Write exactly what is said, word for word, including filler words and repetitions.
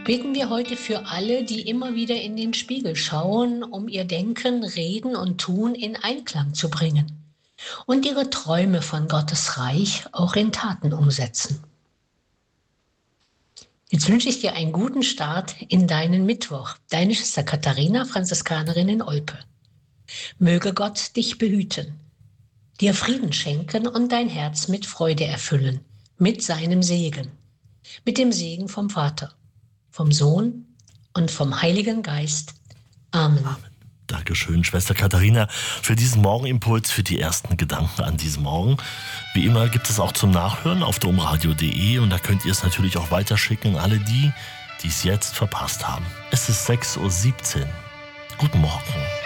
Beten wir heute für alle, die immer wieder in den Spiegel schauen, um ihr Denken, Reden und Tun in Einklang zu bringen und ihre Träume von Gottes Reich auch in Taten umsetzen. Jetzt wünsche ich dir einen guten Start in deinen Mittwoch. Deine Schwester Katharina, Franziskanerin in Olpe. Möge Gott dich behüten, dir Frieden schenken und dein Herz mit Freude erfüllen, mit seinem Segen, mit dem Segen vom Vater, vom Sohn und vom Heiligen Geist. Amen. Amen. Dankeschön, Schwester Katharina, für diesen Morgenimpuls, für die ersten Gedanken an diesem Morgen. Wie immer gibt es auch zum Nachhören auf domradio punkt de und da könnt ihr es natürlich auch weiterschicken an alle die, die es jetzt verpasst haben. Es ist sechs Uhr siebzehn. Guten Morgen.